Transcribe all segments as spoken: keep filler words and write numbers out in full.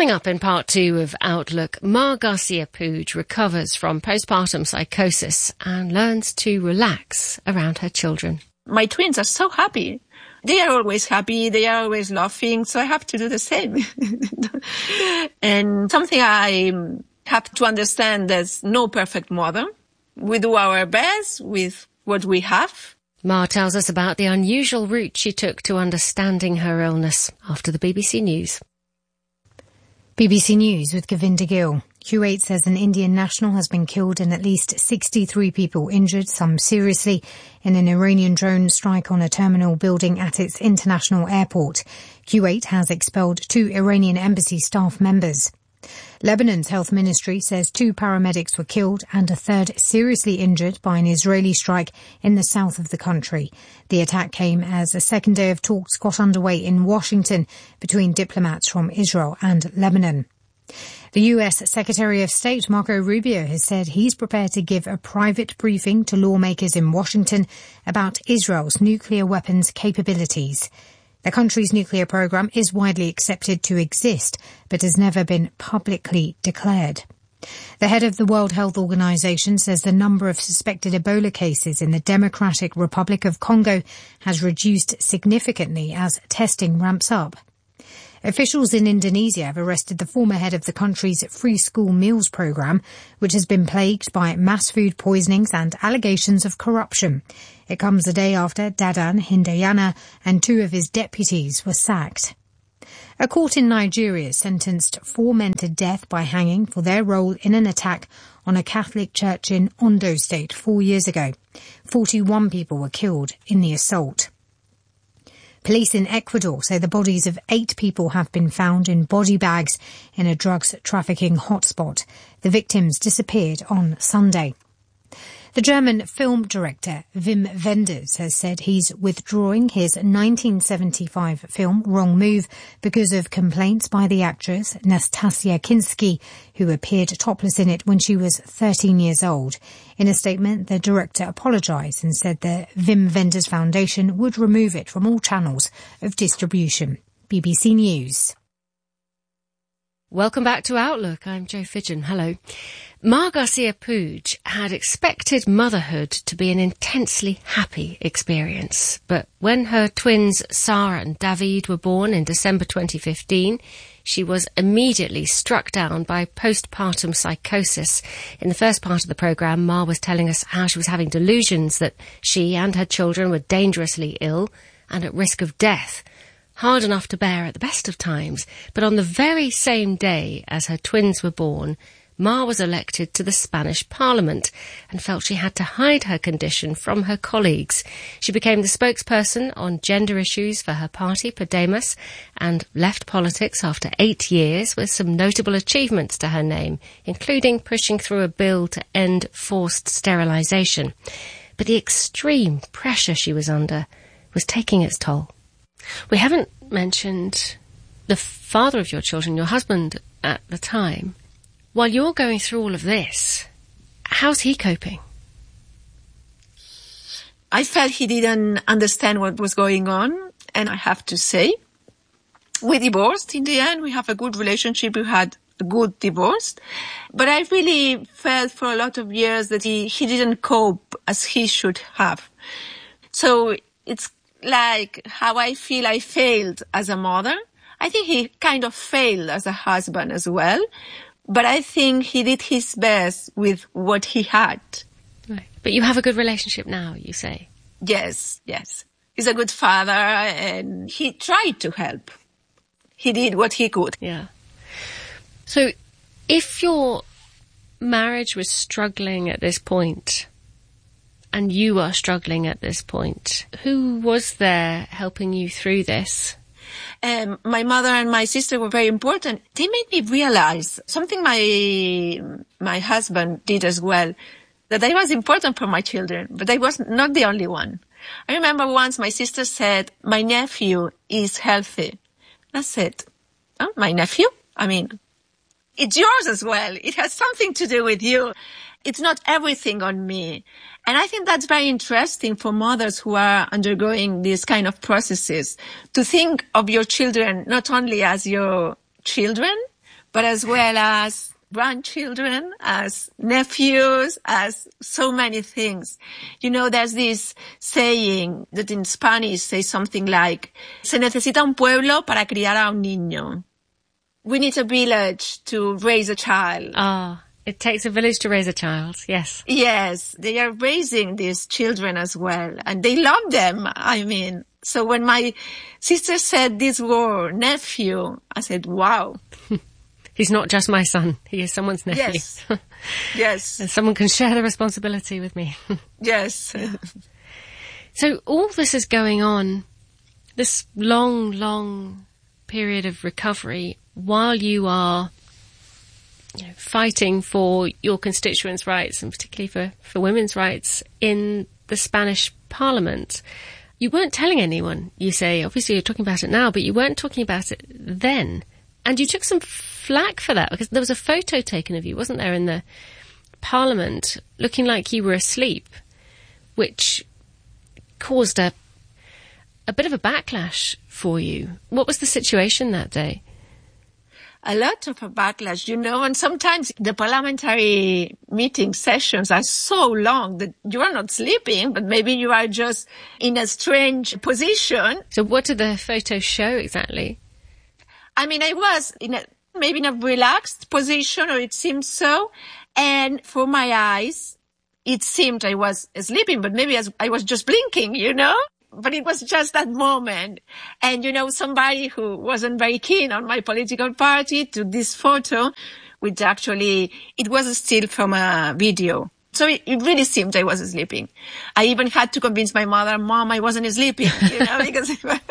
Coming up in part two of Outlook, Mar Garcia Puig recovers from postpartum psychosis and learns to relax around her children. My twins are so happy. They are always happy. They are always laughing. So I have to do the same. And something I have to understand, there's no perfect mother. We do our best with what we have. Mar tells us about the unusual route she took to understanding her illness after the B B C News. B B C News with Govinda Gill. Kuwait says an Indian national has been killed and at least sixty-three people injured, some seriously, in an Iranian drone strike on a terminal building at its international airport. Kuwait has expelled two Iranian embassy staff members. Lebanon's health ministry says two paramedics were killed and a third seriously injured by an Israeli strike in the south of the country. The attack came as a second day of talks got underway in Washington between diplomats from Israel and Lebanon. The U S Secretary of State Marco Rubio has said he's prepared to give a private briefing to lawmakers in Washington about Israel's nuclear weapons capabilities. The country's nuclear program is widely accepted to exist, but has never been publicly declared. The head of the World Health Organization says the number of suspected Ebola cases in the Democratic Republic of Congo has reduced significantly as testing ramps up. Officials in Indonesia have arrested the former head of the country's free school meals program, which has been plagued by mass food poisonings and allegations of corruption. It comes a day after Dadan Hindayana and two of his deputies were sacked. A court in Nigeria sentenced four men to death by hanging for their role in an attack on a Catholic church in Ondo State four years ago. forty-one people were killed in the assault. Police in Ecuador say the bodies of eight people have been found in body bags in a drugs trafficking hotspot. The victims disappeared on Sunday. The German film director Wim Wenders has said he's withdrawing his nineteen seventy-five film Wrong Move because of complaints by the actress Nastasia Kinski, who appeared topless in it when she was thirteen years old. In a statement, the director apologised and said the Wim Wenders Foundation would remove it from all channels of distribution. B B C News. Welcome back to Outlook. I'm Jo Fidgen. Hello. Mar Garcia Puig had expected motherhood to be an intensely happy experience. But when her twins Sarah and David were born in December twenty fifteen, she was immediately struck down by postpartum psychosis. In the first part of the programme, Mar was telling us how she was having delusions that she and her children were dangerously ill and at risk of death. Hard enough to bear at the best of times, but on the very same day as her twins were born, Mar was elected to the Spanish Parliament and felt she had to hide her condition from her colleagues. She became the spokesperson on gender issues for her party, Podemos, and left politics after eight years with some notable achievements to her name, including pushing through a bill to end forced sterilisation. But the extreme pressure she was under was taking its toll. We haven't mentioned the father of your children, your husband at the time. While you're going through all of this, how's he coping? I felt he didn't understand what was going on, and I have to say, we divorced in the end. We have a good relationship. We had a good divorce. But I really felt for a lot of years that he, he didn't cope as he should have. So it's like how I feel I failed as a mother. I think he kind of failed as a husband as well. But I think he did his best with what he had. Right. But you have a good relationship now, you say? Yes, yes. He's a good father and he tried to help. He did what he could. Yeah. So if your marriage was struggling at this point and you are struggling at this point, who was there helping you through this? Um, my mother and my sister were very important. They made me realize something my my husband did as well, that I was important for my children, but I was not the only one. I remember once my sister said, my nephew is healthy. I said, oh, my nephew? I mean, it's yours as well. It has something to do with you. It's not everything on me. And I think that's very interesting for mothers who are undergoing these kind of processes, to think of your children not only as your children, but as well as grandchildren, as nephews, as so many things. You know, there's this saying that in Spanish says something like, se necesita un pueblo para criar a un niño. We need a village to raise a child. Ah, oh, it takes a village to raise a child, yes. Yes, they are raising these children as well, and they love them, I mean. So when my sister said this word, nephew, I said, wow. He's not just my son. He is someone's nephew. Yes. Yes. And someone can share the responsibility with me. Yes. So all this is going on, this long, long period of recovery, while you are, you know, fighting for your constituents' rights, and particularly for, for women's rights in the Spanish Parliament. You weren't telling anyone, you say. Obviously you're talking about it now, but you weren't talking about it then. And you took some flack for that, because there was a photo taken of you, wasn't there, in the Parliament, looking like you were asleep, which caused a a bit of a backlash for you. What was the situation that day? A lot of a backlash, you know, and sometimes the parliamentary meeting sessions are so long that you are not sleeping, but maybe you are just in a strange position. So what did the photo show exactly? I mean, I was in a, maybe in a relaxed position, or it seemed so. And for my eyes, it seemed I was sleeping, but maybe as I was just blinking, you know? But it was just that moment. And, you know, somebody who wasn't very keen on my political party took this photo, which actually, it was still from a video. So it, it really seemed I was sleeping. I even had to convince my mother, Mom, I wasn't sleeping, you know, because...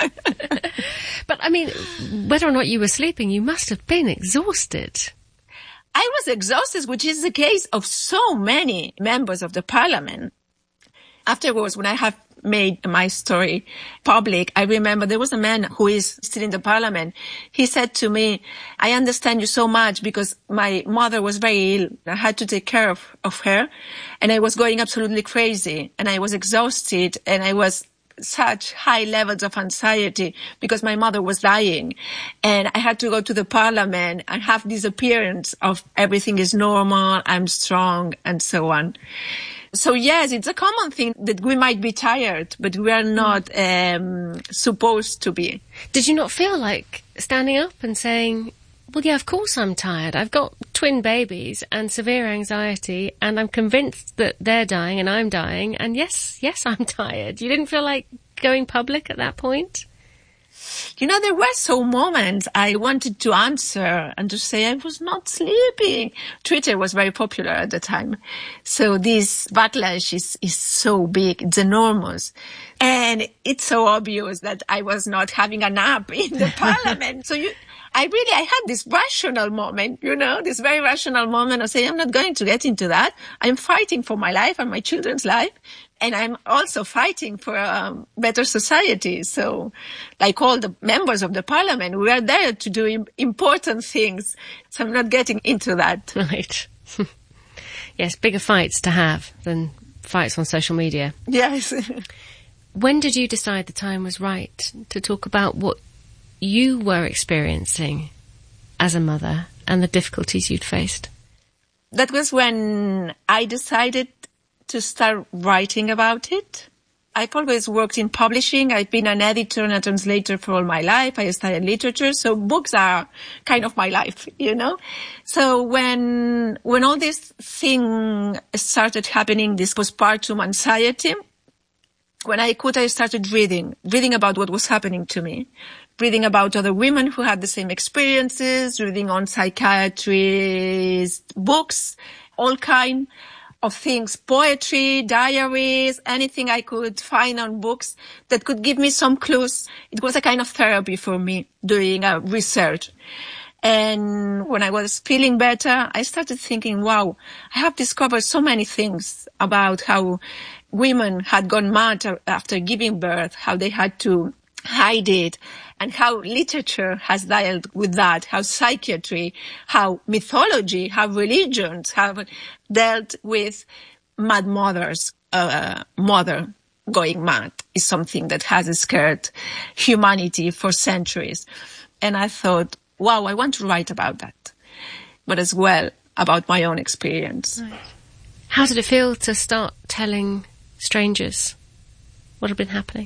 But, I mean, whether or not you were sleeping, you must have been exhausted. I was exhausted, which is the case of so many members of the parliament. Afterwards, when I have made my story public, I remember there was a man who is still in the parliament. He said to me, I understand you so much because my mother was very ill. I had to take care of, of her, and I was going absolutely crazy, and I was exhausted, and I was such high levels of anxiety because my mother was dying, and I had to go to the parliament and have this appearance of everything is normal, I'm strong, and so on. So yes, it's a common thing that we might be tired, but we are not um, supposed to be. Did you not feel like standing up and saying, well, yeah, of course I'm tired. I've got twin babies and severe anxiety, and I'm convinced that they're dying and I'm dying, and yes, yes, I'm tired. You didn't feel like going public at that point? You know, there were some moments I wanted to answer and to say I was not sleeping. Twitter was very popular at the time. So this backlash is, is so big. It's enormous. And it's so obvious that I was not having a nap in the parliament. So you, I really, I had this rational moment, you know, this very rational moment of saying, I'm not going to get into that. I'm fighting for my life and my children's life. And I'm also fighting for a better society. So, like all the members of the parliament, we are there to do important things. So I'm not getting into that. Right. Yes, bigger fights to have than fights on social media. Yes. When did you decide the time was right to talk about what you were experiencing as a mother and the difficulties you'd faced? That was when I decided to start writing about it. I've always worked in publishing. I've been an editor and a translator for all my life. I studied literature, so books are kind of my life, you know. So when when all this thing started happening, this postpartum anxiety, when I could, I started reading, reading about what was happening to me, reading about other women who had the same experiences, reading on psychiatrist books, all kind of things, poetry, diaries, anything I could find on books that could give me some clues. It was a kind of therapy for me, doing uh, research. And when I was feeling better, I started thinking, wow, I have discovered so many things about how women had gone mad after giving birth, how they had to hide it, and how literature has dealt with that, how psychiatry, how mythology, how religions have dealt with mad mothers. Uh, mother going mad is something that has scared humanity for centuries. And I thought, wow, I want to write about that. but as well about my own experience. Right. How did it feel to start telling strangers what had been happening?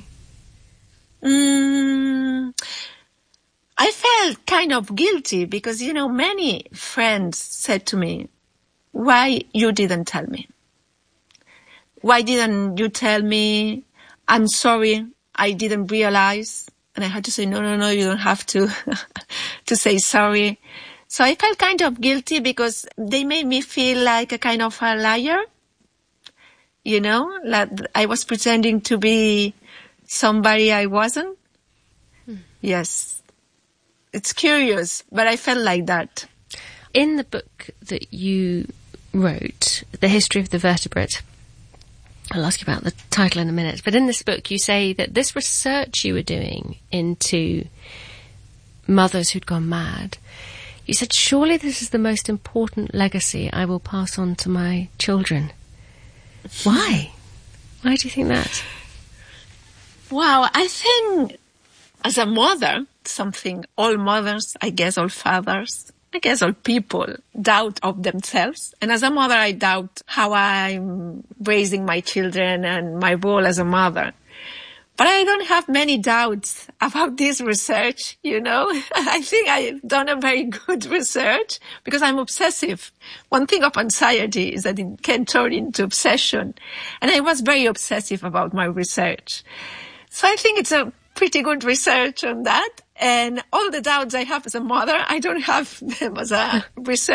Mm, I felt kind of guilty because, you know, many friends said to me, why you didn't tell me? Why didn't you tell me? I'm sorry, I didn't realize. And I had to say, no, no, no, you don't have to, to say sorry. So I felt kind of guilty because they made me feel like a kind of a liar. You know, like I was pretending to be somebody I wasn't. Hmm. Yes. It's curious, but I felt like that. In the book that you wrote, The History of the Vertebrate, I'll ask you about the title in a minute, but in this book you say that this research you were doing into mothers who'd gone mad, you said, surely this is the most important legacy I will pass on to my children. Why? Why do you think that? Wow, I think as a mother, something all mothers, I guess all fathers, I guess all people doubt of themselves. And as a mother, I doubt how I'm raising my children and my role as a mother. But I don't have many doubts about this research, you know. I think I've done a very good research because I'm obsessive. One thing of anxiety is that it can turn into obsession. And I was very obsessive about my research. So I think it's a pretty good research on that. And all the doubts I have as a mother, I don't have them as a researcher.